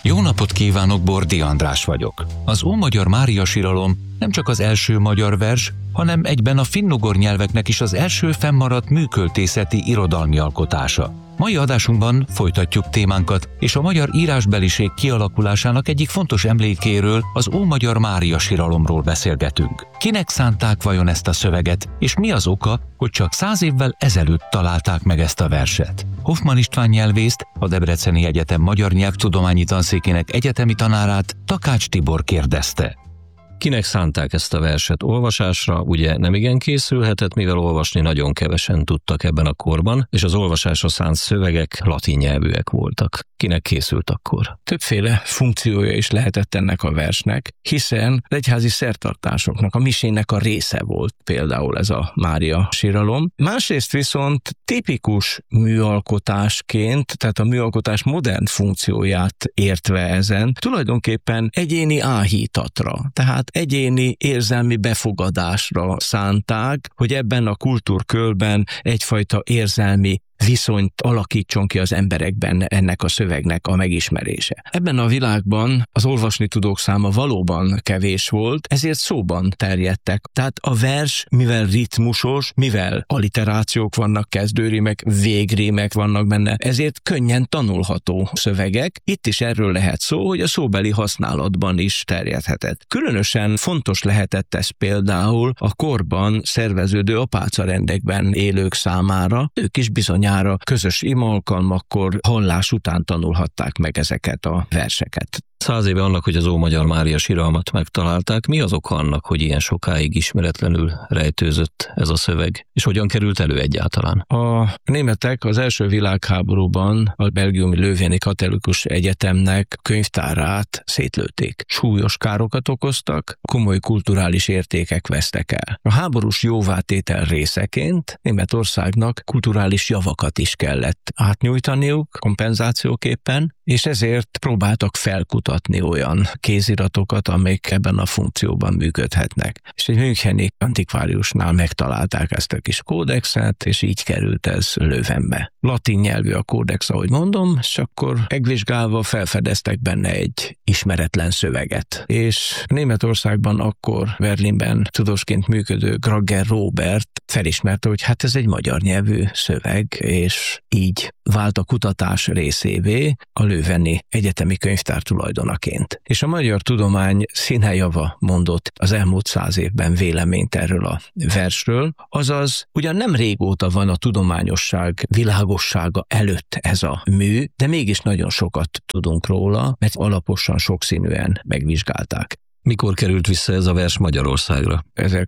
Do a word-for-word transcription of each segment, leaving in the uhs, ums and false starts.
Jó napot kívánok, Bordi András vagyok. Az Ómagyar Mária siralom nem csak az első magyar vers, hanem egyben a finnugor nyelveknek is az első fennmaradt műköltészeti irodalmi alkotása. Mai adásunkban folytatjuk témánkat, és a magyar írásbeliség kialakulásának egyik fontos emlékéről, az Ómagyar Mária siralomról beszélgetünk. Kinek szánták vajon ezt a szöveget, és mi az oka, hogy csak száz évvel ezelőtt találták meg ezt a verset? Hoffmann István nyelvészt, a Debreceni Egyetem Magyar Nyelvtudományi Tanszékének egyetemi tanárát, Takács Tibor kérdezte. Kinek szánták ezt a verset olvasásra? Ugye nem igen készülhetett, mivel olvasni nagyon kevesen tudtak ebben a korban, és az olvasásra szánt szövegek latin nyelvűek voltak. Kinek készült akkor? Többféle funkciója is lehetett ennek a versnek, hiszen egyházi szertartásoknak, a misének a része volt például ez a Mária siralom. Másrészt viszont tipikus műalkotásként, tehát a műalkotás modern funkcióját értve ezen, tulajdonképpen egyéni áhítatra, tehát egyéni érzelmi befogadásra szánták, hogy ebben a kultúrkörben egyfajta érzelmi viszonyt alakítson ki az emberekben ennek a szövegnek a megismerése. Ebben a világban az olvasni tudók száma valóban kevés volt, ezért szóban terjedtek. Tehát a vers, mivel ritmusos, mivel alliterációk vannak, kezdőrímek, végrímek vannak benne, ezért könnyen tanulható szövegek. Itt is erről lehet szó, hogy a szóbeli használatban is terjedhetett. Különösen fontos lehetett ez például a korban szerveződő apácarendekben élők számára. Ők is bizony közös imalkalmakkor hallás után tanulhatták meg ezeket a verseket. Száz éve annak, hogy az Ómagyar Mária siralmat megtalálták, mi az oka annak, hogy ilyen sokáig ismeretlenül rejtőzött ez a szöveg, és hogyan került elő egyáltalán? A németek az első világháborúban a belgiumi Lövéni Katolikus Egyetemnek könyvtárát szétlőtték. Súlyos károkat okoztak, komoly kulturális értékek vesztek el. A háborús jóvátétel részeként Németországnak kulturális javakat is kellett átnyújtaniuk kompenzációképpen, és ezért próbáltak felkutatni olyan kéziratokat, amelyek ebben a funkcióban működhetnek. És egy müncheni antikváriusnál megtalálták ezt a kis kódexet, és így került ez Leuvenbe. Latin nyelvű a kódex, ahogy mondom, és akkor megvizsgálva felfedeztek benne egy ismeretlen szöveget. És Németországban akkor Berlinben tudósként működő Granger Robert felismerte, hogy hát ez egy magyar nyelvű szöveg, és így vált a kutatás részévé a Leuveni Egyetemi Könyvtár tulajdonaként. És a magyar tudomány színejava mondott az elmúlt száz évben véleményt erről a versről, azaz ugyan nem régóta van a tudományosság világossága előtt ez a mű, de mégis nagyon sokat tudunk róla, mert alaposan, sokszínűen megvizsgálták. Mikor került vissza ez a vers Magyarországra?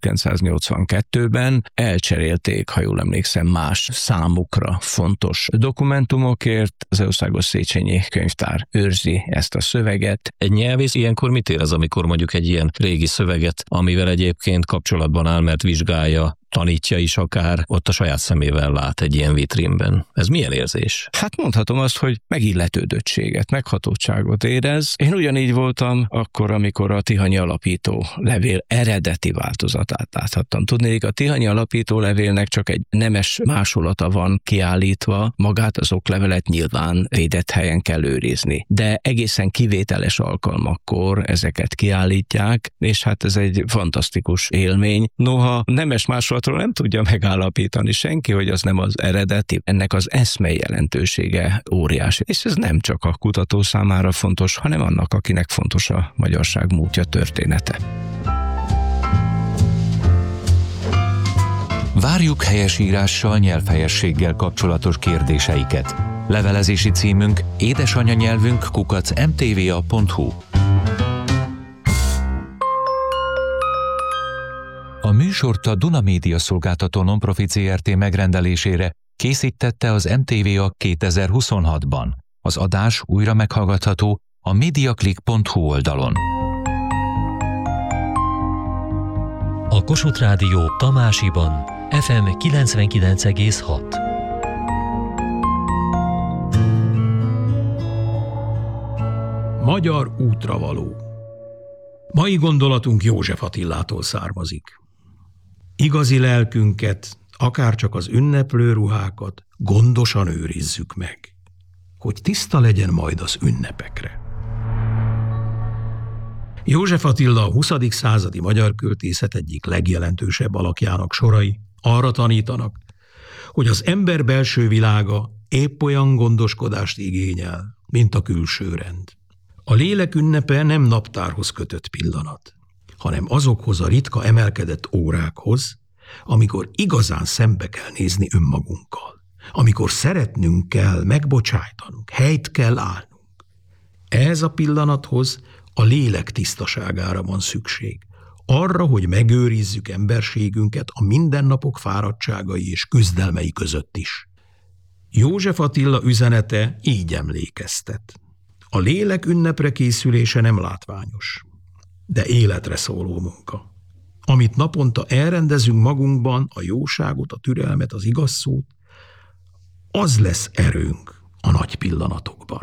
ezerkilencszáznyolcvankettőben elcserélték, ha jól emlékszem, más számukra fontos dokumentumokért. Az Országos Széchenyi Könyvtár őrzi ezt a szöveget. Egy nyelvész ilyenkor mit érez, amikor mondjuk egy ilyen régi szöveget, amivel egyébként kapcsolatban áll, mert vizsgálja, tanítja is akár, ott a saját szemével lát egy ilyen vitrínben. Ez milyen érzés? Hát mondhatom azt, hogy megilletődöttséget, meghatottságot érez. Én ugyanígy voltam akkor, amikor a Tihanyi Alapító Levél eredeti változatát láthattam. Tudnék, a Tihanyi Alapító Levélnek csak egy nemes másolata van kiállítva, magát az oklevelet nyilván védett helyen kell őrizni. De egészen kivételes alkalmakkor ezeket kiállítják, és hát ez egy fantasztikus élmény. Noha nemes másolat nem tudja megállapítani senki, hogy az nem az eredeti, ennek az eszmei jelentősége óriási. És ez nem csak a kutató számára fontos, hanem annak, akinek fontos a magyarság múltja, története. Várjuk helyesírással, nyelvhelyességgel kapcsolatos kérdéseiket. Levelezési címünk édesanyanyelvünk kukac em té vé a pont hú. A műsort a Duna Média Szolgáltató Nonprofit zé er té megrendelésére készítette az em té vé a kétezer-huszonhatban. Az adás újra meghallgatható a mediaclick pont hú oldalon. A Kossuth Rádió Tamásiban ef em kilencvenkilenc egész hat. Magyar útravaló. Mai gondolatunk József Attilától származik. Igazi lelkünket, akárcsak az ünneplő ruhákat gondosan őrizzük meg, hogy tiszta legyen majd az ünnepekre. József Attila a huszadik századi magyar költészet egyik legjelentősebb alakjának sorai arra tanítanak, hogy az ember belső világa épp olyan gondoskodást igényel, mint a külső rend. A lélek ünnepe nem naptárhoz kötött pillanat, hanem azokhoz a ritka emelkedett órákhoz, amikor igazán szembe kell nézni önmagunkkal, amikor szeretnünk kell megbocsájtanunk, helyt kell állnunk. Ehhez a pillanathoz a lélek tisztaságára van szükség, arra, hogy megőrizzük emberségünket a mindennapok fáradtságai és küzdelmei között is. József Attila üzenete így emlékeztet. A lélek ünnepre készülése nem látványos, de életre szóló munka. Amit naponta elrendezünk magunkban, a jóságot, a türelmet, az igaz szót, az lesz erőnk a nagy pillanatokban.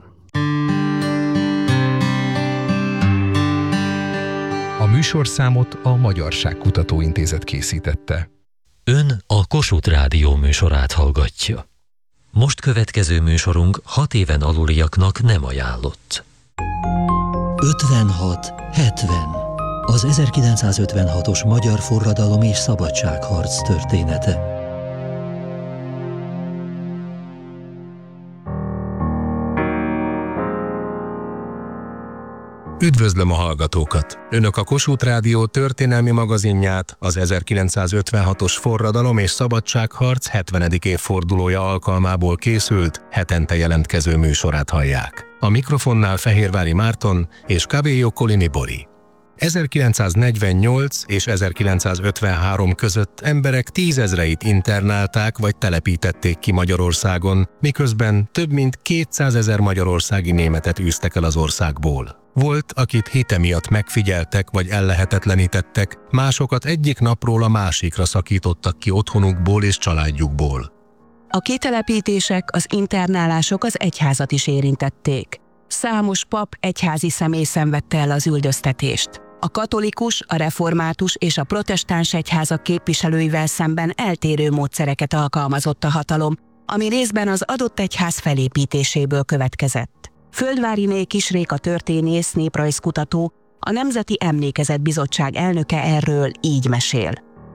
A műsorszámot a Magyarság Kutatóintézet készítette. Ön a Kossuth Rádió műsorát hallgatja. Most következő műsorunk hat éven aluliaknak nem ajánlott. ötvenhat hetven Az ezerkilencszázötvenhatos magyar forradalom és szabadságharc története. Üdvözlöm a hallgatókat! Önök a Kossuth Rádió történelmi magazinját, az ezerkilencszázötvenhatos forradalom és szabadságharc hetvenedik évfordulója alkalmából készült, hetente jelentkező műsorát hallják. A mikrofonnál Fehérvári Márton és Cabello Colini Bori. ezerkilencszáznegyvennyolc és ezerkilencszázötvenhárom között emberek tízezreit internálták vagy telepítették ki Magyarországon, miközben több mint kétszázezer magyarországi németet űztek el az országból. Volt, akit hite miatt megfigyeltek vagy ellehetetlenítettek, másokat egyik napról a másikra szakítottak ki otthonukból és családjukból. A kitelepítések, az internálások az egyházat is érintették. Számos pap, egyházi személy szenvedte el az üldöztetést. A katolikus, a református és a protestáns egyházak képviselőivel szemben eltérő módszereket alkalmazott a hatalom, ami részben az adott egyház felépítéséből következett. Földváriné Kisréka történész, néprajzkutató, a Nemzeti Emlékezetbizottság elnöke erről így mesél.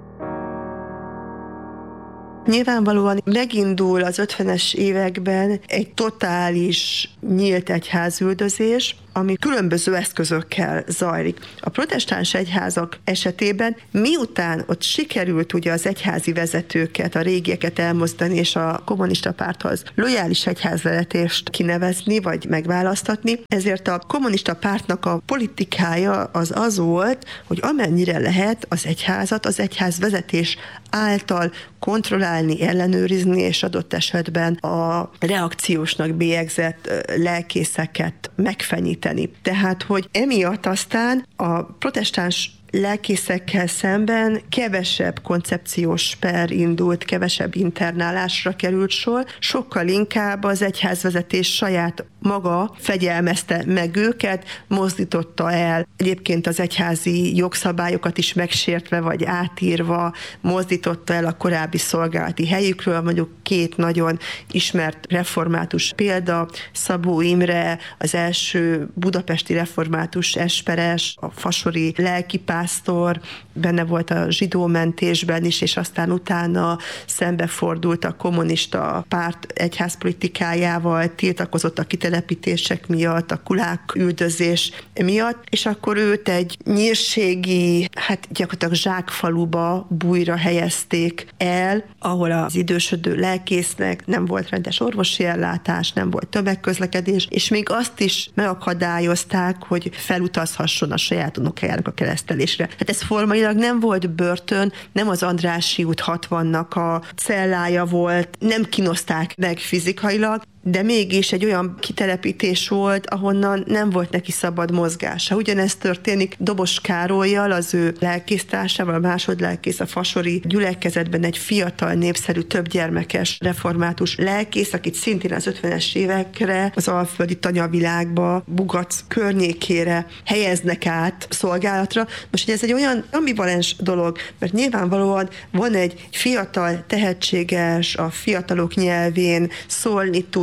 Nyilvánvalóan megindul az ötvenes években egy totális nyílt egyházüldözés, ami különböző eszközökkel zajlik. A protestáns egyházak esetében miután ott sikerült ugye az egyházi vezetőket, a régieket elmozdani és a kommunista párthoz lojális egyházvezetést kinevezni vagy megválasztatni, ezért a kommunista pártnak a politikája az az volt, hogy amennyire lehet az egyházat az egyház vezetés által kontrollálni, ellenőrizni, és adott esetben a reakciósnak bélyegzett lelkészeket megfenyíteni. Tehát, hogy emiatt aztán a protestáns lelkészekkel szemben kevesebb koncepciós per indult, kevesebb internálásra került sor, sokkal inkább az egyházvezetés saját maga fegyelmezte meg őket, mozdította el, egyébként az egyházi jogszabályokat is megsértve vagy átírva, mozdította el a korábbi szolgálati helyükről, mondjuk két nagyon ismert református példa, Szabó Imre, az első budapesti református esperes, a fasori lelkipásztor, benne volt a zsidó mentésben is, és aztán utána szembefordult a kommunista párt egyházpolitikájával, tiltakozott a kitelepítések miatt, a kulák üldözés miatt, és akkor őt egy nyírségi, hát gyakorlatilag zsákfaluba bújra helyezték el, ahol az idősödő lelkésznek nem volt rendes orvosi ellátás, nem volt tömegközlekedés, és még azt is megakadályozták, hogy felutazhasson a saját unokájának a keresztelésre. Hát ez formailag nem volt börtön, nem az Andrássy út hatvannak a cellája volt, nem kínozták meg fizikailag, de mégis egy olyan kitelepítés volt, ahonnan nem volt neki szabad mozgása. Ugyanezt történik Dobos Károllyal, az ő lelkésztársával, a másodlelkész, a fasori gyülekezetben egy fiatal, népszerű, többgyermekes református lelkész, akit szintén az ötvenes évekre az alföldi tanyavilágba, Bugac környékére helyeznek át szolgálatra. Most ez egy olyan ambivalens dolog, mert nyilvánvalóan van egy fiatal, tehetséges, a fiatalok nyelvén szólni tud,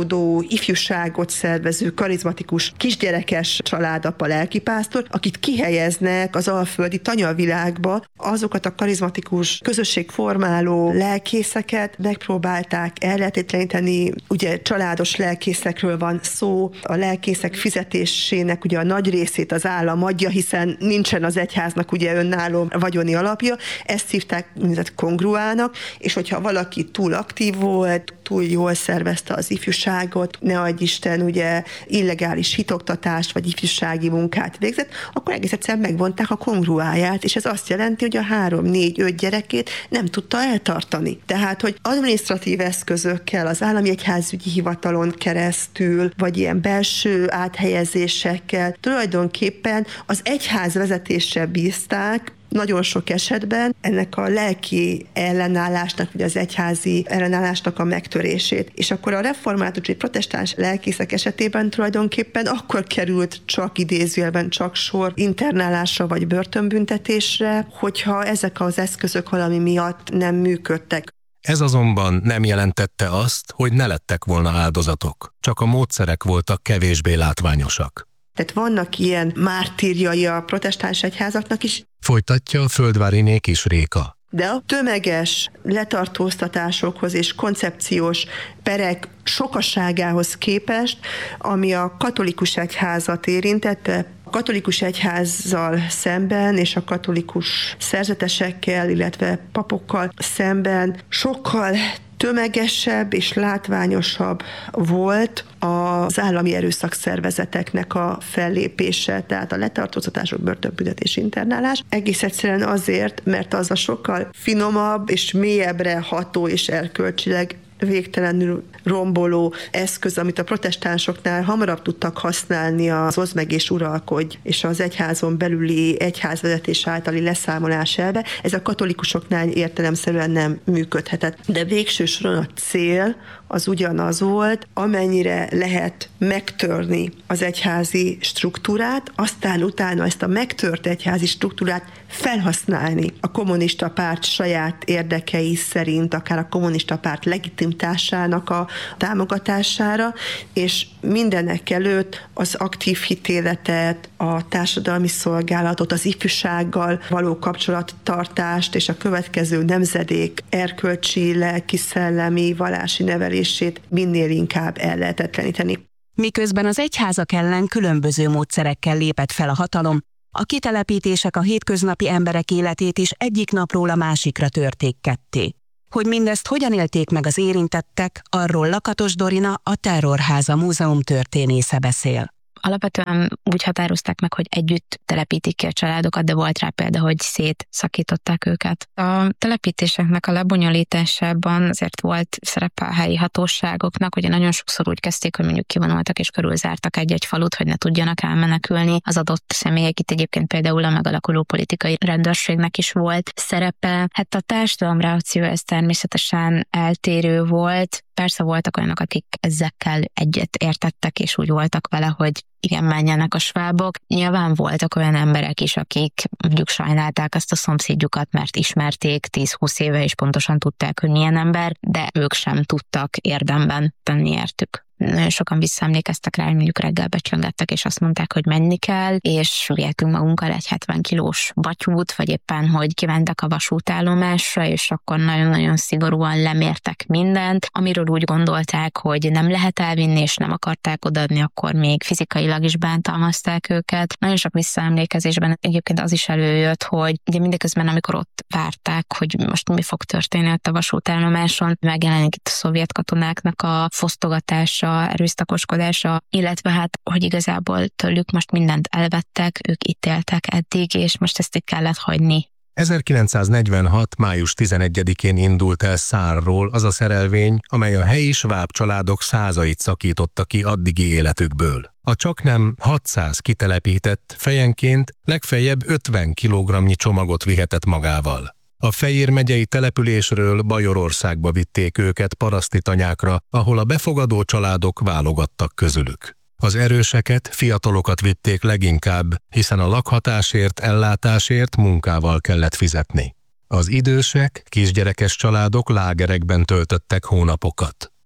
uralkodó, ifjúságot szervező, karizmatikus, kisgyerekes családapa, lelkipásztor, akit kihelyeznek az alföldi tanyavilágba, azokat a karizmatikus, közösségformáló lelkészeket megpróbálták ellehetetleníteni. Ugye családos lelkészekről van szó, a lelkészek fizetésének ugye a nagy részét az állam adja, hiszen nincsen az egyháznak ugye önálló vagyoni alapja, ezt hívták kongruálnak, és hogyha valaki túl aktív volt, túl jól szervezte az ifjúságot, ne adj Isten, ugye illegális hitoktatást vagy ifjúsági munkát végzett, akkor egész egyszerűen megvonták a kongruáját, és ez azt jelenti, hogy a három, négy, öt gyerekét nem tudta eltartani. Tehát, hogy adminisztratív eszközökkel, az állami egyházügyi hivatalon keresztül, vagy ilyen belső áthelyezésekkel tulajdonképpen az egyház vezetése bízták, nagyon sok esetben ennek a lelki ellenállásnak, vagy az egyházi ellenállásnak a megtörését. És akkor a református vagy protestáns lelkészek esetében tulajdonképpen akkor került csak idézőjelben csak sor internálásra vagy börtönbüntetésre, hogyha ezek az eszközök valami miatt nem működtek. Ez azonban nem jelentette azt, hogy ne lettek volna áldozatok, csak a módszerek voltak kevésbé látványosak. Tehát vannak ilyen mártírjai a protestáns egyházaknak is. Folytatja a földváriné Kis Réka. De a tömeges letartóztatásokhoz és koncepciós perek sokaságához képest, ami a katolikus egyházat érintette, a katolikus egyházzal szemben és a katolikus szerzetesekkel, illetve papokkal szemben sokkal tömegesebb és látványosabb volt az állami erőszakszervezeteknek a fellépése, tehát a letartóztatások, börtönbüntetés, internálás. Egész egyszerűen azért, mert az a sokkal finomabb és mélyebbre ható és erkölcsileg végtelenül romboló eszköz, amit a protestánsoknál hamarabb tudtak használni az oszd meg és uralkodj, és az egyházon belüli egyházvezetés általi leszámolás elve, ez a katolikusoknál értelemszerűen nem működhetett. De végső soron a cél az ugyanaz volt, amennyire lehet megtörni az egyházi struktúrát, aztán utána ezt a megtört egyházi struktúrát felhasználni a kommunista párt saját érdekei szerint, akár a kommunista párt legitimitásának a támogatására, és mindenek előtt az aktív hitéletet, a társadalmi szolgálatot, az ifjúsággal való kapcsolattartást és a következő nemzedék erkölcsi, lelki, szellemi, vallási nevelését minél inkább ellehetetleníteni. Miközben az egyházak ellen különböző módszerekkel lépett fel a hatalom, a kitelepítések a hétköznapi emberek életét is egyik napról a másikra törték ketté. Hogy mindezt hogyan élték meg az érintettek, arról Lakatos Dorina, a Terrorháza Múzeum történésze beszél. Alapvetően úgy határozták meg, hogy együtt telepítik ki a családokat, de volt rá példa, hogy szétszakították őket. A telepítéseknek a lebonyolításában azért volt szerepe a helyi hatóságoknak, ugye nagyon sokszor úgy kezdték, hogy mondjuk kivonultak és körülzártak egy-egy falut, hogy ne tudjanak elmenekülni az adott személyek. Itt egyébként például a megalakuló politikai rendőrségnek is volt szerepe. Hát a társadalom reakció ez természetesen eltérő volt. Persze voltak olyanok, akik ezekkel egyet értettek, és úgy voltak vele, hogy igen, menjenek a svábok. Nyilván voltak olyan emberek is, akik mondjuk sajnálták azt a szomszédjukat, mert ismerték tíz-húsz éve, és pontosan tudták, hogy milyen ember, de ők sem tudtak érdemben tenni értük. Nagyon sokan visszaemlékeztek rá, hogy mondjuk reggel becsöngettek, és azt mondták, hogy menni kell, és vihetünk magunkkal egy hetven kilós batyút, vagy éppen, hogy kimentek a vasútállomásra, és akkor nagyon-nagyon szigorúan lemértek mindent, amiről úgy gondolták, hogy nem lehet elvinni, és nem akarták odaadni, akkor még fizikailag is bántalmazták őket. Nagyon sok visszaemlékezésben egyébként az is előjött, hogy ugye mindeközben, amikor ott várták, hogy most mi fog történni ott a vasútállomáson, megjelenik itt a szovjet katonáknak a fosztogatása, erőszakoskodása, illetve hát, hogy igazából tőlük most mindent elvettek, ők itt éltek eddig, és most ezt itt kellett hagyni. ezerkilencszáznegyvenhat. május tizenegyedikén indult el Szárról az a szerelvény, amely a helyi sváb családok százait szakította ki addigi életükből. A csaknem hatszáz kitelepített fejenként legfeljebb ötven kilogramnyi csomagot vihetett magával. A Fejér megyei településről Bajorországba vitték őket paraszti tanyákra, ahol a befogadó családok válogattak közülük. Az erőseket, fiatalokat vitték leginkább, hiszen a lakhatásért, ellátásért munkával kellett fizetni. Az idősek, kisgyerekes családok lágerekben töltöttek hónapokat.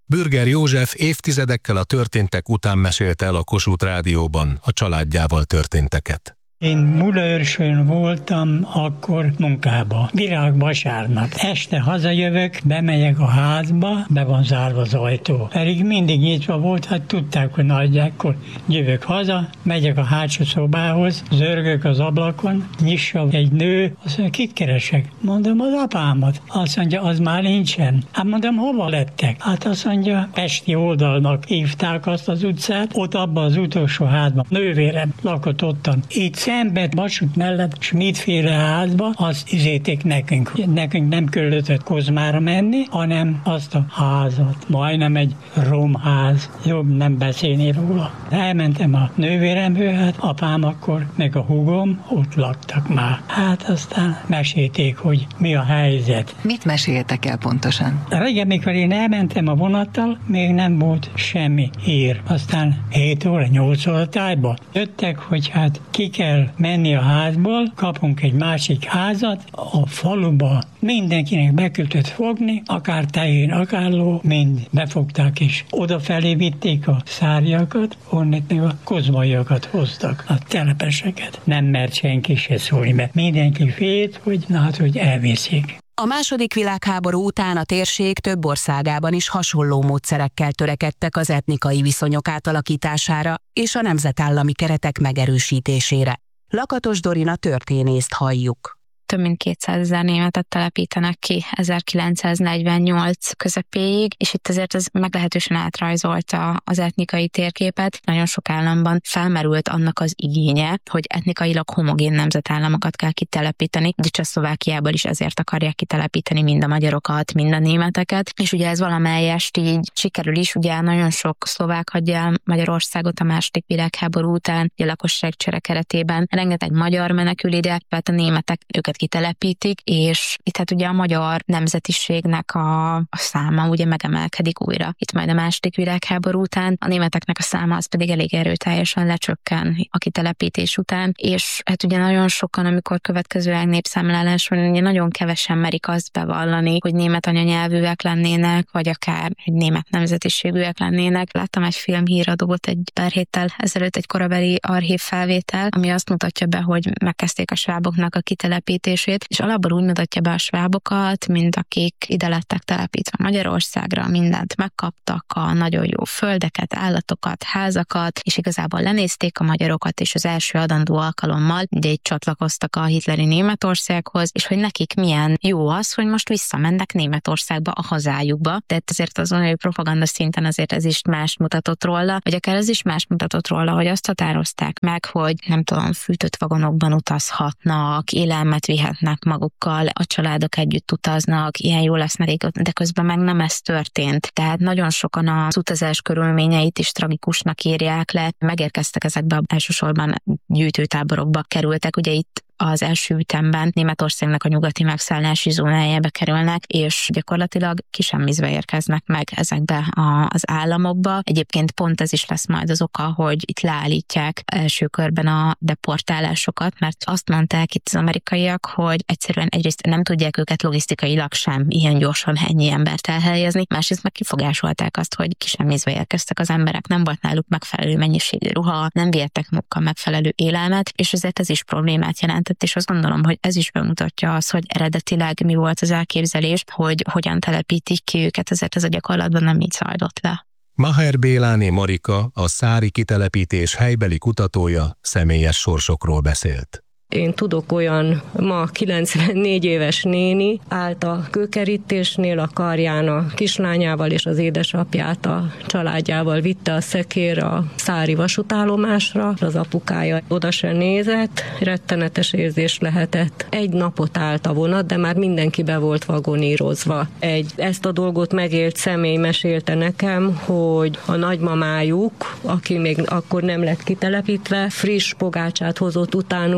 Bürger József évtizedekkel a történtek után mesélte el a Kossuth Rádióban a családjával történteket. Én Budaörsön voltam akkor munkába, virágvasárnap. Este hazajövök, bemegyek a házba, be van zárva az ajtó. Pedig mindig nyitva volt, hát tudták, hogy nagyjákkor jövök haza, megyek a hátsó szobához, zörgök az ablakon, nyissa egy nő, azt mondja, kit keresek? Mondom, az apámat. Azt mondja, az már nincsen. Hát mondom, hova lettek? Hát azt mondja, Pesti oldalnak hívták azt az utcát, ott abban az utolsó házban. Nővérem lakott ottan. Itt szemben, Vasút mellett, Schmidt-féle házba, azt izéték nekünk. Nekünk nem kellett Kozmára menni, hanem azt a házat. Majdnem egy romház. Jobb nem beszélni róla. Elmentem a nővéremhöz, hát apám akkor, meg a húgom ott laktak már. Hát aztán mesélték, hogy mi a helyzet. Mit meséltek el pontosan? Reggel, mikor én elmentem a vonattal, még nem volt semmi hír. Aztán hét óra, nyolc óra tájba jöttek, hogy hát ki kell menni a házból, kapunk egy másik házat, a faluba mindenkinek be kellett fogni, akár tehén, akár ló, mind befogták, és odafelé vitték a szárjakat, onnét még a kozmaiakat hoztak, a telepeseket. Nem mert senki se szólni, mert mindenki félt, hogy na hát, hogy elviszik. A második világháború után a térség több országában is hasonló módszerekkel törekedtek az etnikai viszonyok átalakítására és a nemzetállami keretek megerősítésére. Lakatos Dorina történészt halljuk. Több mint kétszázezer németet telepítenek ki ezerkilencszáznegyvennyolc közepéig, és itt azért ez meglehetősen átrajzolta az etnikai térképet. Nagyon sok államban felmerült annak az igénye, hogy etnikailag homogén nemzetállamokat kell kitelepíteni. De Csehszlovákiából is ezért akarják kitelepíteni mind a magyarokat, mind a németeket, és ugye ez valamelyest így sikerül is, ugye nagyon sok szlovák hagyja el Magyarországot a második világháború után, a lakosságcsere keretében, rengeteg magyar menekül ide, tehát a németek őket kitelepítik, és itt hát ugye a magyar nemzetiségnek a, a száma ugye megemelkedik újra. Itt majd a második világháború után a németeknek a száma az pedig elég erőteljesen lecsökken a kitelepítés után, és hát ugye nagyon sokan, amikor következőleg népszámlálás van, ugye nagyon kevesen merik azt bevallani, hogy német anyanyelvűek lennének, vagy akár egy német nemzetiségűek lennének. Láttam egy filmhíradót egy pár héttel ezelőtt, egy korabeli archív felvétel, ami azt mutatja be, hogy megkezdték a sváboknak a kitelepítését, és alapból úgy mutatja be a svábokat, mint akik ide lettek telepítve Magyarországra, mindent megkaptak, a nagyon jó földeket, állatokat, házakat, és igazából lenézték a magyarokat, és az első adandó alkalommal ugye így csatlakoztak a hitleri Németországhoz, és hogy nekik milyen jó az, hogy most visszamennek Németországba, a hazájukba. Tehát azért azon, hogy propaganda szinten azért ez is más mutatott róla, vagy akár ez is más mutatott róla, hogy azt határozták meg, hogy nem tudom, fűtött vagonokban utazhatnak, élelmet vihetnek magukkal, a családok együtt utaznak, ilyen jó lesz nekik, de közben meg nem ez történt. Tehát nagyon sokan az utazás körülményeit is tragikusnak írják le. Megérkeztek ezekbe, elsősorban gyűjtőtáborokba kerültek, ugye itt az első ütemben Németországnak a nyugati megszállási zónájába kerülnek, és gyakorlatilag kisemmizve érkeznek meg ezekbe a, az államokba. Egyébként pont ez is lesz majd az oka, hogy itt leállítják első körben a deportálásokat, mert azt mondták itt az amerikaiak, hogy egyszerűen egyrészt nem tudják őket logisztikailag sem ilyen gyorsan ennyi embert elhelyezni, másrészt meg kifogásolták azt, hogy kisemmizve érkeztek az emberek, nem volt náluk megfelelő mennyiségű ruha, nem vihettek magukkal megfelelő élelmet, és ezért ez is problémát jelent. És azt gondolom, hogy ez is bemutatja azt, hogy eredetileg mi volt az elképzelés, hogy hogyan telepítik ki őket, ezért ez a gyakorlatban nem így zajlott le. Maher Béláné Marika, a szári kitelepítés helybeli kutatója, személyes sorsokról beszélt. Én tudok olyan ma kilencvennégy éves néni, állt a kőkerítésnél, a karján a kislányával és az édesapját a családjával vitte a szekér a szári vasútállomásra. Az apukája oda se nézett, rettenetes érzés lehetett. Egy napot állt a vonat, de már mindenki be volt vagonírozva. Egy ezt a dolgot megélt személy mesélte nekem, hogy a nagymamájuk, aki még akkor nem lett kitelepítve, friss pogácsát hozott utánuk a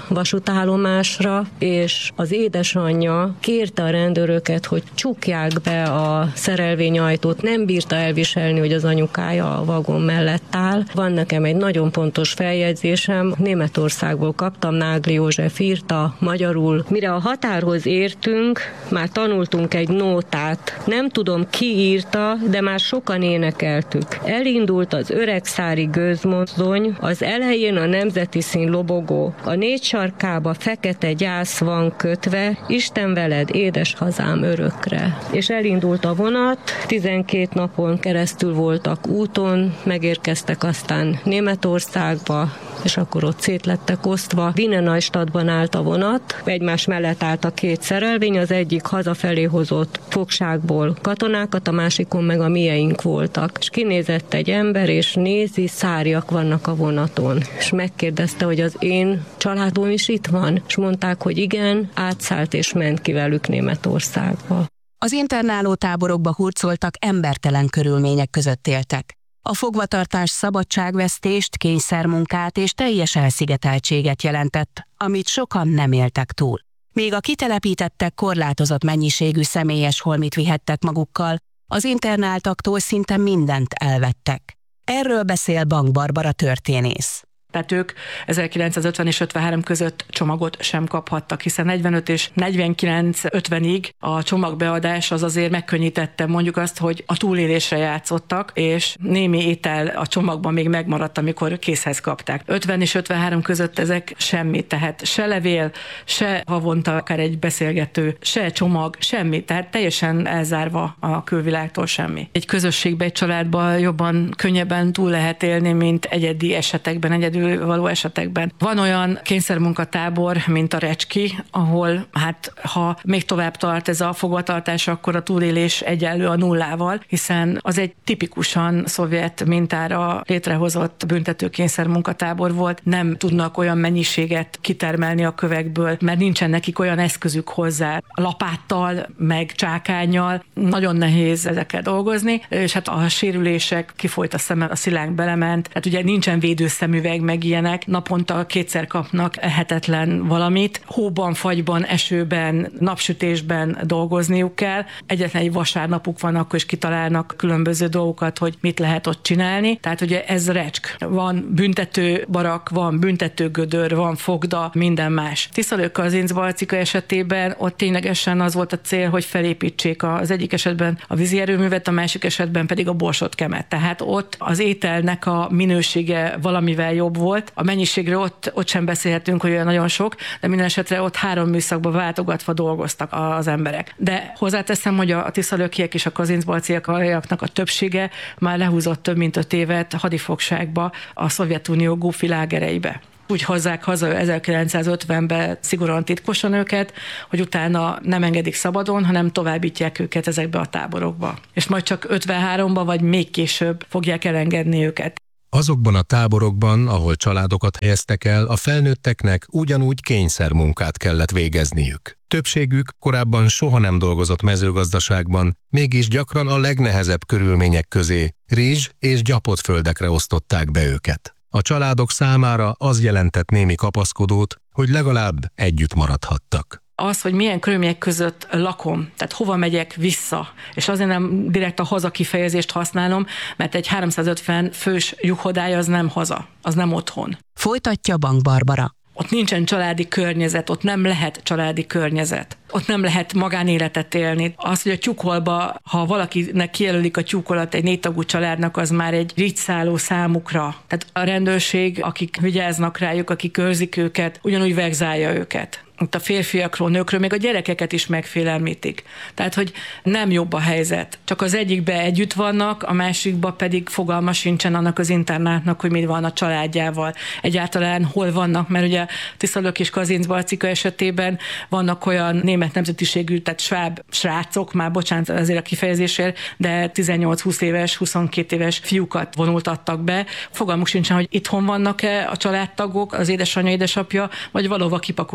vasútállomásra, és az édesanyja kérte a rendőröket, hogy csukják be a szerelvényajtót, nem bírta elviselni, hogy az anyukája a vagon mellett áll. Van nekem egy nagyon pontos feljegyzésem, Németországból kaptam, Nágli József írta magyarul. Mire a határhoz értünk, már tanultunk egy nótát. Nem tudom, ki írta, de már sokan énekeltük. Elindult az öregszári gőzmozdony, az elején a nemzeti szín lobogó. A négy sarkába fekete gyász van kötve, Isten veled, édes hazám örökre. És elindult a vonat, tizenkét napon keresztül voltak úton, megérkeztek aztán Németországba, és akkor ott szét lettek osztva. Wiener Neustadtban állt a vonat, egymás mellett állt a két szerelvény, az egyik hazafelé hozott fogságból katonákat, a másikon meg a mieink voltak. És kinézett egy ember, és nézi, szárjak vannak a vonaton. És megkérdezte, hogy az én családom is itt van? És mondták, hogy igen, átszállt és ment ki velük Németországba. Az internáló táborokba hurcoltak, embertelen körülmények között éltek. A fogvatartás szabadságvesztést, kényszermunkát és teljes elszigeteltséget jelentett, amit sokan nem éltek túl. Még a kitelepítettek korlátozott mennyiségű személyes holmit vihettek magukkal, az internáltaktól szinte mindent elvettek. Erről beszél Bank Barbara történész. Tehát ők ezerkilencszázötven és ötvenhárom között csomagot sem kaphattak, hiszen negyvenöt és negyvenkilenc ötvenig a csomagbeadás az azért megkönnyítette mondjuk azt, hogy a túlélésre játszottak, és némi étel a csomagban még megmaradt, amikor készhez kapták. ötven és ötvenhárom között ezek semmi, tehát se levél, se havonta akár egy beszélgető, se csomag, semmi, tehát teljesen elzárva a külvilágtól semmi. Egy közösségben, egy családban jobban, könnyebben túl lehet élni, mint egyedi esetekben, egyedül való esetekben. Van olyan kényszermunkatábor, mint a Recski, ahol hát ha még tovább tart ez a fogvatartás, akkor a túlélés egyenlő a nullával, hiszen az egy tipikusan szovjet mintára létrehozott büntető kényszermunkatábor volt. Nem tudnak olyan mennyiséget kitermelni a kövekből, mert nincsen nekik olyan eszközük hozzá. Lapáttal, meg csákánnyal nagyon nehéz ezekkel dolgozni, és hát a sérülések, kifolyt a szeme, a szilánk belement, hát ugye nincsen védőszemüveg, meg ilyenek, naponta kétszer kapnak ehetetlen valamit. Hóban, fagyban, esőben, napsütésben dolgozniuk kell. Egyetlen egy vasárnapuk van, akkor is kitalálnak különböző dolgokat, hogy mit lehet ott csinálni. Tehát ugye ez recsk. Van büntető barak, van büntető gödör, van fogda, minden más. Tiszalők-Kazincbarcika esetében ott ténylegesen az volt a cél, hogy felépítsék az egyik esetben a vízi erőművet, a másik esetben pedig a Borsod-Kemet. Tehát ott az ételnek a minősége valamivel jobb volt. A mennyiségről ott, ott sem beszélhetünk, hogy olyan nagyon sok, de minden esetre ott három műszakba váltogatva dolgoztak az emberek. De hozzáteszem, hogy a tiszalőkiek és a kazincbarciaiaknak a többsége már lehúzott több mint öt évet hadifogságba a Szovjetunió Gufi lágereibe. Úgy hozzák haza ezerkilencszázötvenben szigorúan titkosan őket, hogy utána nem engedik szabadon, hanem továbbítják őket ezekbe a táborokba. És majd csak ötvenháromban vagy még később fogják elengedni őket. Azokban a táborokban, ahol családokat helyeztek el, a felnőtteknek ugyanúgy kényszermunkát kellett végezniük. Többségük korábban soha nem dolgozott mezőgazdaságban, mégis gyakran a legnehezebb körülmények közé rizs és gyapott földekre osztották be őket. A családok számára az jelentett némi kapaszkodót, hogy legalább együtt maradhattak. Az, hogy milyen körülmények között lakom, tehát hova megyek vissza, és azért nem direkt a haza kifejezést használom, mert egy háromszázötven fős juhodály az nem haza, az nem otthon. Folytatja Bank Barbara. Ott nincsen családi környezet, ott nem lehet családi környezet. Ott nem lehet magánéletet élni. Az, hogy a tyúkolba, ha valakinek kijelölik a tyúkolat egy négytagú családnak, az már egy riccáló számukra. Tehát a rendőrség, akik vigyáznak rájuk, akik őrzik őket, ugyanúgy vegzálja őket. Itt a férfiakról, nőkről, még a gyerekeket is megfélelmítik. Tehát, hogy nem jobb a helyzet. Csak az egyikbe együtt vannak, a másikba pedig fogalma sincsen annak az internátnak, hogy mi van a családjával. Egyáltalán hol vannak, mert ugye Tiszalők és Kazincbarcika esetében vannak olyan német nemzetiségű, tehát sváb srácok, már bocsánat azért a kifejezésért, de tizennyolc-húsz éves, huszonkét éves fiúkat vonultattak be. Fogalmuk sincsen, hogy itthon vannak-e a családtagok, az édesanyja, édesapja, vagy valahova kipakolták őket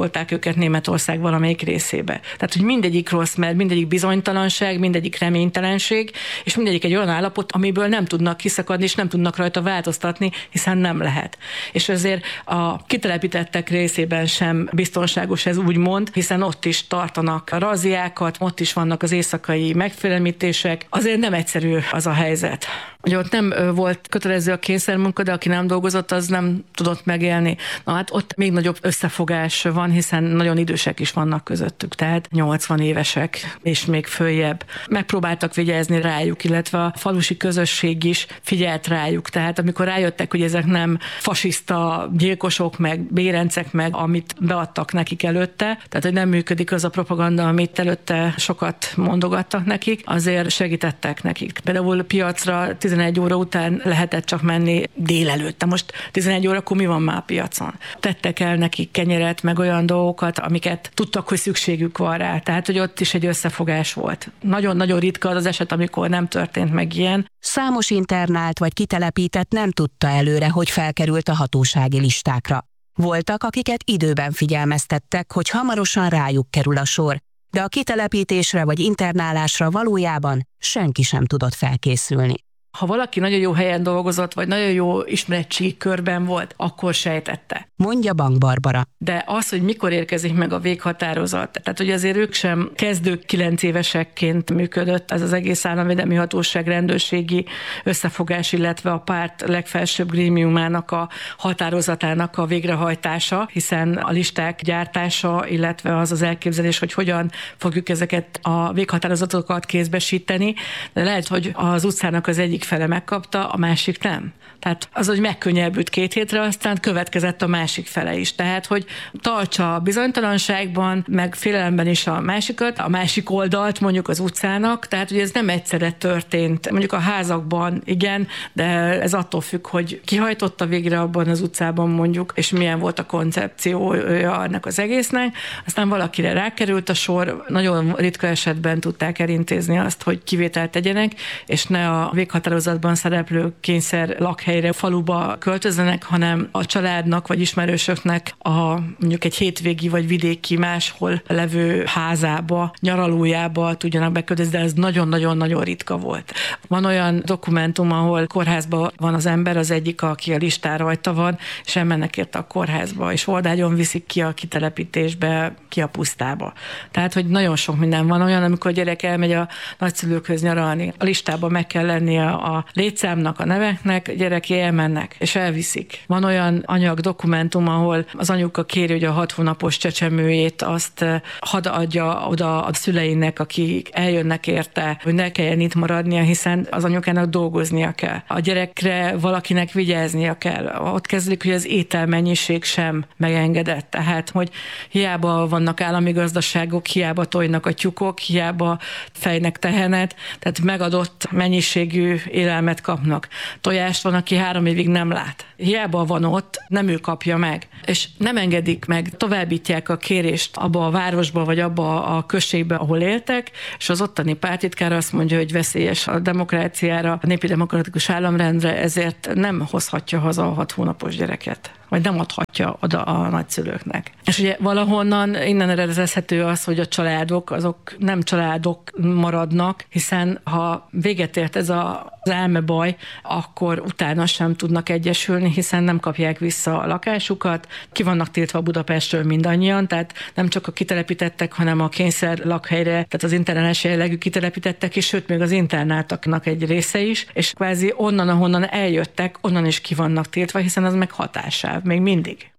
őket Németország valamelyik részébe. Tehát, hogy mindegyik rossz, mert mindegyik bizonytalanság, mindegyik reménytelenség, és mindegyik egy olyan állapot, amiből nem tudnak kiszakadni, és nem tudnak rajta változtatni, hiszen nem lehet. És ezért a kitelepítettek részében sem biztonságos ez úgymond, hiszen ott is tartanak razziákat, ott is vannak az éjszakai megfélemlítések. Azért nem egyszerű az a helyzet. Ugye ott nem volt kötelező a kényszermunka, de aki nem dolgozott, az nem tudott megélni. Na hát ott még nagyobb összefogás van, hiszen nagyon idősek is vannak közöttük, tehát nyolcvan évesek és még följebb. Megpróbáltak vigyázni rájuk, illetve a falusi közösség is figyelt rájuk. Tehát amikor rájöttek, hogy ezek nem fasiszta gyilkosok, meg bérencek, meg amit beadtak nekik előtte, tehát hogy nem működik az a propaganda, amit előtte sokat mondogattak nekik, azért segítettek nekik. Például piacra tizenegy óra után lehetett csak menni délelőtt. Most tizenegy órakor mi van már a piacon? Tettek el nekik kenyeret, meg olyan dolgokat, amiket tudtak, hogy szükségük van rá. Tehát, hogy ott is egy összefogás volt. Nagyon-nagyon ritka az az eset, amikor nem történt meg ilyen. Számos internált vagy kitelepített nem tudta előre, hogy felkerült a hatósági listákra. Voltak, akiket időben figyelmeztettek, hogy hamarosan rájuk kerül a sor, de a kitelepítésre vagy internálásra valójában senki sem tudott felkészülni. Ha valaki nagyon jó helyen dolgozott, vagy nagyon jó ismeretségi körben volt, akkor sejtette. Mondja Bank Barbara. De az, hogy mikor érkezik meg a véghatározat, tehát hogy azért ők sem kezdők kilenc évesekként működött, ez az egész államvédelmi hatóság rendőrségi összefogás, illetve a párt legfelsőbb grémiumának a határozatának a végrehajtása, hiszen a listák gyártása, illetve az az elképzelés, hogy hogyan fogjuk ezeket a véghatározatokat kézbesíteni, de lehet, hogy az utcának az egyik fele megkapta, a másik nem. Tehát az, hogy megkönnyebbült két hétre, aztán következett a másik fele is. Tehát, hogy tartsa a bizonytalanságban, meg félelemben is a másikat, a másik oldalt mondjuk az utcának, tehát, hogy ez nem egyszerre történt. Mondjuk a házakban igen, de ez attól függ, hogy ki hajtotta végre abban az utcában mondjuk, és milyen volt a koncepciója ennek az egésznek. Aztán valakire rákerült a sor, nagyon ritka esetben tudták elintézni azt, hogy kivételt tegyenek, és ne a véghatározatban szereplő kényszer lakhelyre, faluba költözzenek, hanem a családnak vagy ismerősöknek a mondjuk egy hétvégi vagy vidéki máshol levő házába, nyaralójába tudjanak beköltözni, de ez nagyon-nagyon-nagyon ritka volt. Van olyan dokumentum, ahol kórházban van az ember, az egyik, aki a listán rajta van, és elmennek érte a kórházba, és oldágyon viszik ki a kitelepítésbe, ki a pusztába. Tehát, hogy nagyon sok minden van olyan, amikor a gyerek elmegy a nagyszülőkhöz nyaralni. A listában meg kell lennie a létszámnak, a neveknek, a gyereké elmennek, és elviszik. Van olyan anyag, dokumentum, ahol az anyuka kéri, hogy a hat hónapos csecsemőjét azt hadd adja oda a szüleinek, akik eljönnek érte, hogy ne kelljen itt maradnia, hiszen az anyukának dolgoznia kell. A gyerekre valakinek vigyáznia kell. Ott kezdődik, hogy az ételmennyiség sem megengedett. Tehát, hogy hiába vannak állami gazdaságok, hiába tojnak a tyúkok, hiába fejnek tehenet, tehát megadott mennyiségű élelmet kapnak. Tojást van, aki három évig nem lát. Hiába van ott, nem ő kapja meg. És nem engedik meg, továbbítják a kérést abba a városba, vagy abba a községbe, ahol éltek, és az ottani pártitkár azt mondja, hogy veszélyes a demokráciára, a népi demokratikus államrendre, ezért nem hozhatja haza a hat hónapos gyereket, vagy nem adhatja oda a nagyszülőknek. És ugye valahonnan innen eredezhető az, hogy a családok, azok nem családok maradnak, hiszen ha véget ért ez a, az elmebaj, akkor utána sem tudnak egyesülni, hiszen nem kapják vissza a lakásukat, ki vannak tiltva Budapestről mindannyian, tehát nem csak a kitelepítettek, hanem a kényszer lakhelyre, tehát az internálás jellegű kitelepítettek is, sőt még az internáltaknak egy része is, és kvázi onnan, ahonnan eljöttek, onnan is ki vannak tiltva, hiszen az meg hatásáv, még mindig.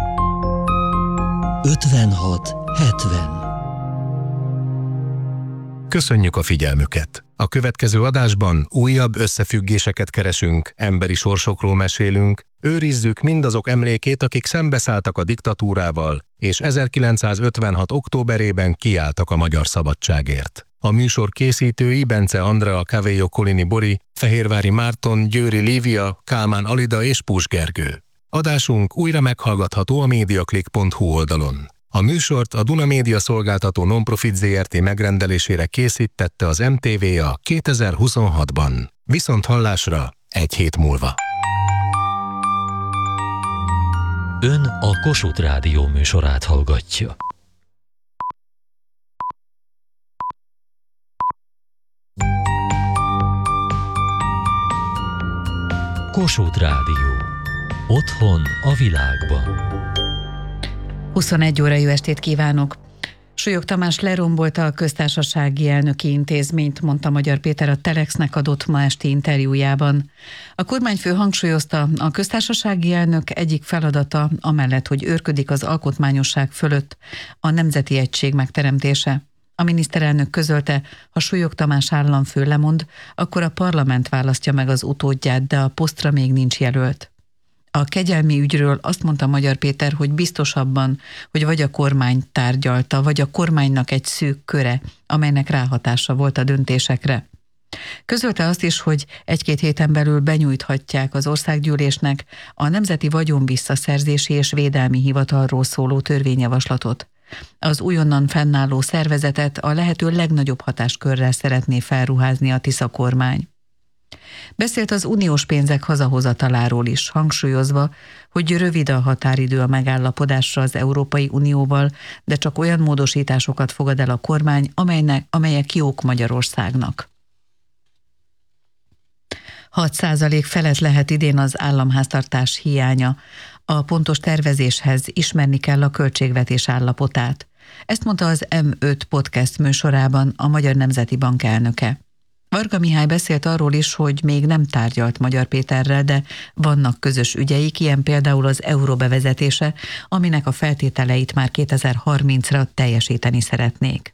ötvenhat hetven Köszönjük a figyelmüket! A következő adásban újabb összefüggéseket keresünk, emberi sorsokról mesélünk, őrizzük mindazok emlékét, akik szembeszálltak a diktatúrával, és ezerkilencszázötvenhat októberében kiálltak a magyar szabadságért. A műsor készítői Bence Andrea, Cavello Colini Bori, Fehérvári Márton, Győri Lívia, Kálmán Alida és Pus Gergő. Adásunk újra meghallgatható a mediaclick pont hu oldalon. A műsort a Duna Média Szolgáltató Nonprofit zé er té megrendelésére készítette az em té vé a kétezer-huszonhatban. Viszont hallásra egy hét múlva. Ön a Kossuth Rádió műsorát hallgatja. Kossuth Rádió. Otthon a világban. huszonegy óra, jó estét kívánok! Súlyog Tamás lerombolta a köztársasági elnöki intézményt, mondta Magyar Péter a Telexnek adott ma esti interjújában. A kormányfő hangsúlyozta, a köztársasági elnök egyik feladata, amellett, hogy őrködik az alkotmányosság fölött, a nemzeti egység megteremtése. A miniszterelnök közölte, ha Súlyog Tamás államfő lemond, akkor a parlament választja meg az utódját, de a posztra még nincs jelölt. A kegyelmi ügyről azt mondta Magyar Péter, hogy biztos abban, hogy vagy a kormány tárgyalta, vagy a kormánynak egy szűk köre, amelynek ráhatása volt a döntésekre. Közölte azt is, hogy egy-két héten belül benyújthatják az országgyűlésnek a Nemzeti Vagyon Visszaszerzési és Védelmi Hivatalról szóló törvényjavaslatot. Az újonnan fennálló szervezetet a lehető legnagyobb hatáskörrel szeretné felruházni a Tisza kormány. Beszélt az uniós pénzek hazahozataláról is, hangsúlyozva, hogy rövid a határidő a megállapodásra az Európai Unióval, de csak olyan módosításokat fogad el a kormány, amelynek, amelyek jók Magyarországnak. hat százalék felett lehet idén az államháztartás hiánya. A pontos tervezéshez ismerni kell a költségvetés állapotát. Ezt mondta az em öt podcast műsorában a Magyar Nemzeti Bank elnöke. Varga Mihály beszélt arról is, hogy még nem tárgyalt Magyar Péterrel, de vannak közös ügyeik, ilyen például az euró bevezetése, aminek a feltételeit már kétezer-harmincra teljesíteni szeretnék.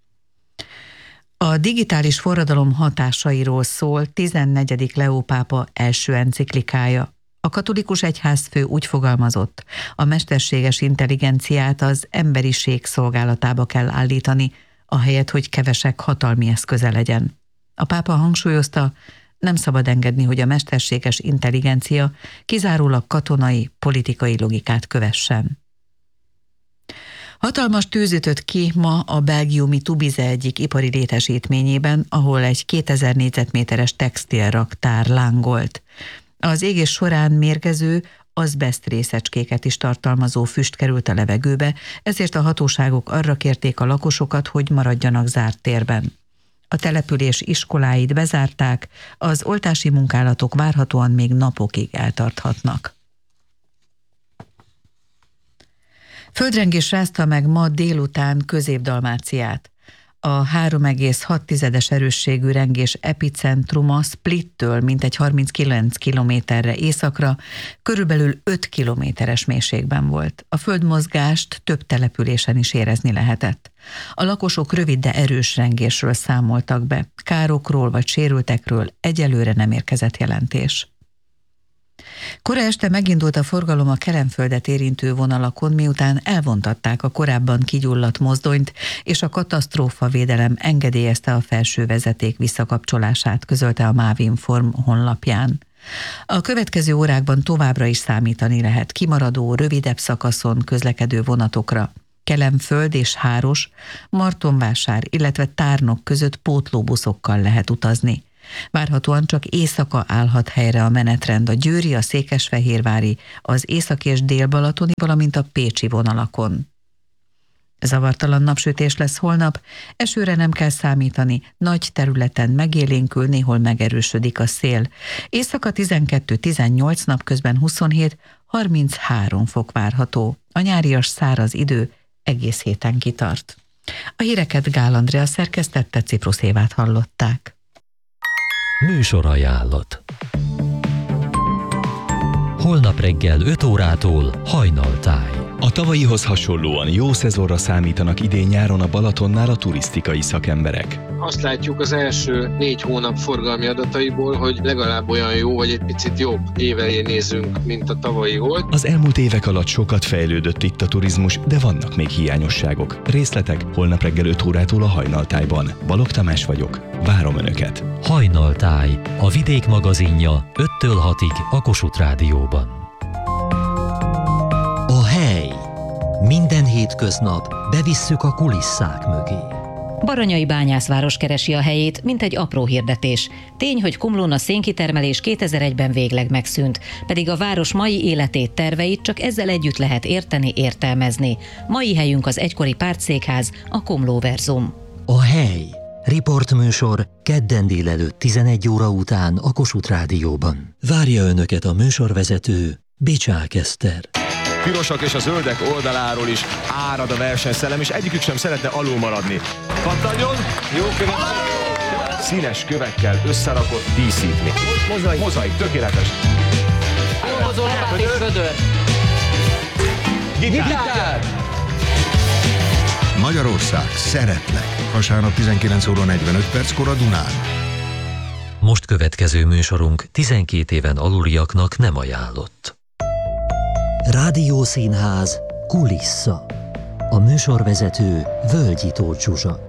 A digitális forradalom hatásairól szól tizennegyedik Leó pápa első enciklikája. A katolikus egyházfő úgy fogalmazott, a mesterséges intelligenciát az emberiség szolgálatába kell állítani, ahelyett, hogy kevesek hatalmi eszköze legyen. A pápa hangsúlyozta, nem szabad engedni, hogy a mesterséges intelligencia kizárólag katonai, politikai logikát kövessen. Hatalmas tűz ütött ki ma a belgiumi Tubize egyik ipari létesítményében, ahol egy kétezer négyzetméteres textilraktár lángolt. Az égés során mérgező, azbeszt részecskéket is tartalmazó füst került a levegőbe, ezért a hatóságok arra kérték a lakosokat, hogy maradjanak zárt térben. A település iskoláit bezárták, az oltási munkálatok várhatóan még napokig eltarthatnak. Földrengés rázta meg ma délután Közép-Dalmáciát. A három egész hat erősségű rengés epicentruma Splittől mintegy harminckilenc kilométerre északra, körülbelül öt kilométeres mélységben volt. A földmozgást több településen is érezni lehetett. A lakosok rövid, de erős rengésről számoltak be. Károkról vagy sérültekről egyelőre nem érkezett jelentés. Kora este megindult a forgalom a Kelenföldet érintő vonalakon, miután elvontatták a korábban kigyulladt mozdonyt, és a katasztrófavédelem engedélyezte a felső vezeték visszakapcsolását, közölte a Mávinform honlapján. A következő órákban továbbra is számítani lehet kimaradó, rövidebb szakaszon közlekedő vonatokra. Kelenföld és Háros, Martonvásár, illetve Tárnok között pótlóbuszokkal lehet utazni. Várhatóan csak éjszaka állhat helyre a menetrend a győri, a székesfehérvári, az észak- és délbalatoni, valamint a pécsi vonalakon. Zavartalan napsütés lesz holnap, esőre nem kell számítani, nagy területen megélénkül, néhol megerősödik a szél. Éjszaka tizenkettő-tizennyolc, napközben huszonhét harminchárom fok várható. A nyárias száraz idő egész héten kitart. A híreket Gál Andrea szerkesztette, Ciprus Évát hallották. Műsorajánlat. Holnap reggel öt órától Hajnaltáj. A tavalyihoz hasonlóan jó szezonra számítanak idén-nyáron a Balatonnál a turisztikai szakemberek. Azt látjuk az első négy hónap forgalmi adataiból, hogy legalább olyan jó, vagy egy picit jobb évelé nézünk, mint a tavalyi volt. Az elmúlt évek alatt sokat fejlődött itt a turizmus, de vannak még hiányosságok. Részletek holnap reggel öt órától a Hajnaltájban. Balogh Tamás vagyok, várom Önöket. Hajnaltáj, a Vidék magazinja öttől hatig a Kossuth Rádióban. A hely. Minden hétköznap bevisszük a kulisszák mögé. Baranyai bányászváros keresi a helyét, mint egy apró hirdetés. Tény, hogy Komlón a szénkitermelés kétezer-egyben végleg megszűnt, pedig a város mai életét, terveit csak ezzel együtt lehet érteni, értelmezni. Mai helyünk az egykori pártszékház, a Komlóverzum. A hely. Riportműsor kedden délelőtt tizenegy óra után a Kossuth Rádióban. Várja Önöket a műsorvezető, Bicsák Eszter. Pirosak és a zöldek oldaláról is árad a versenyszellem, és egyikük sem szeretne alul maradni. Pattanjon! Jó követ! Színes kövekkel összerakott díszítmény. Mozaik. Mozaik, tökéletes. Hozó lapát és vödör. Gitár. Gitár. Magyarország, szeretlek. Vasárnap tizenkilenc óra negyvenöt perckor a Dunán. Most következő műsorunk tizenkét éven aluliaknak nem ajánlott. Rádiószínház kulissza. A műsorvezető Völgyi Tóth Zsuzsa.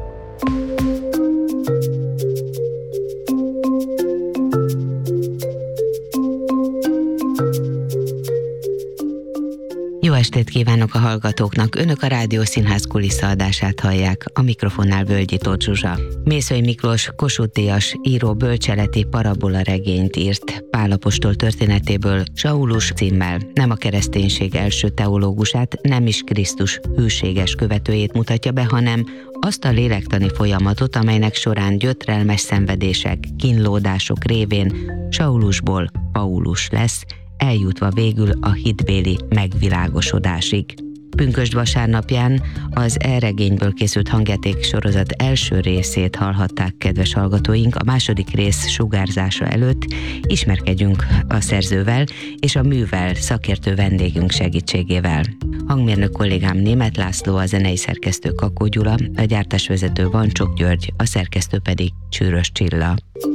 Jó estét kívánok a hallgatóknak! Önök a Rádiószínház kulisszaadását hallják, a mikrofonnál Völgyi Tóth Zsuzsa. Mészöly Miklós Kossuth-díjas író bölcseleti parabola regényt írt Pál apostol történetéből Saulus címmel. Nem a kereszténység első teológusát, nem is Krisztus hűséges követőjét mutatja be, hanem azt a lélektani folyamatot, amelynek során gyötrelmes szenvedések, kínlódások révén Saulusból Paulus lesz, eljutva végül a hitbéli megvilágosodásig. Pünkösd vasárnapján az e-regényből készült hangjáték sorozat első részét hallhatták, kedves hallgatóink. A második rész sugárzása előtt ismerkedjünk a szerzővel és a művel szakértő vendégünk segítségével. Hangmérnök kollégám Németh László, a zenei szerkesztő Kakó Gyula, a gyártásvezető Vancsok György, a szerkesztő pedig Csűrös Csilla.